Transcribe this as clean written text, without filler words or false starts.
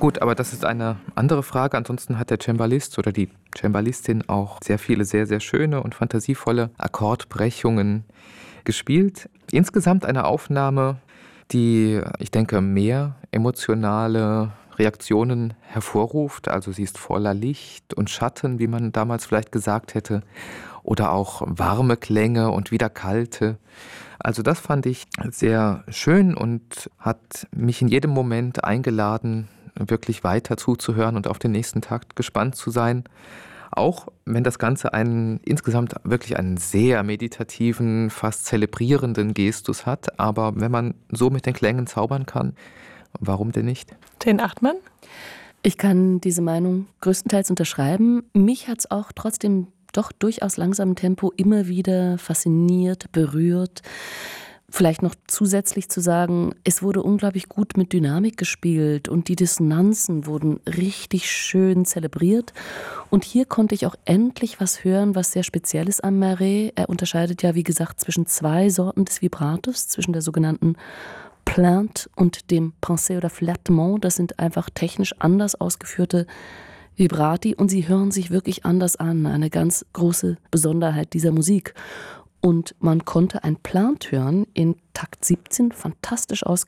Gut, aber das ist eine andere Frage. Ansonsten hat der Cembalist oder die Cembalistin auch sehr viele sehr, sehr schöne und fantasievolle Akkordbrechungen gespielt. Insgesamt eine Aufnahme, die, ich denke, mehr emotionale Reaktionen hervorruft. Also sie ist voller Licht und Schatten, wie man damals vielleicht gesagt hätte, oder auch warme Klänge und wieder kalte. Also das fand ich sehr schön und hat mich in jedem Moment eingeladen, wirklich weiter zuzuhören und auf den nächsten Takt gespannt zu sein. Auch wenn das Ganze insgesamt wirklich einen sehr meditativen, fast zelebrierenden Gestus hat. Aber wenn man so mit den Klängen zaubern kann, warum denn nicht? Den Achtmann? Ich kann diese Meinung größtenteils unterschreiben. Mich hat es auch trotzdem doch durchaus langsamen Tempo immer wieder fasziniert, berührt. Vielleicht noch zusätzlich zu sagen, es wurde unglaublich gut mit Dynamik gespielt und die Dissonanzen wurden richtig schön zelebriert. Und hier konnte ich auch endlich was hören, was sehr speziell ist am Marais. Er unterscheidet ja, wie gesagt, zwischen zwei Sorten des Vibratos, zwischen der sogenannten Plainte und dem Pincé oder Flattement. Das sind einfach technisch anders ausgeführte Vibrati und sie hören sich wirklich anders an. Eine ganz große Besonderheit dieser Musik. Und man konnte ein Plainte hören in Takt 17, fantastisch